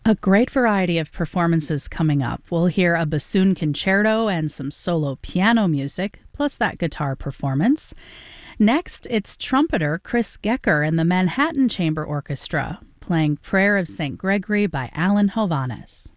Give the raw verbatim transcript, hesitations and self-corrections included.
A great variety of performances coming up. We'll hear a bassoon concerto and some solo piano music, plus that guitar performance. Next, it's trumpeter Chris Gecker and the Manhattan Chamber Orchestra, playing Prayer of Saint Gregory by Alan Hovhaness.